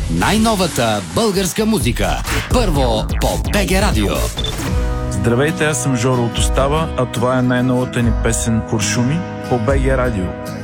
Най-новата българска музика. Първо по БГ Радио. Здравейте, аз съм Жоро от Остава, а това е най-новата ни песен "Куршуми" по БГ Радио.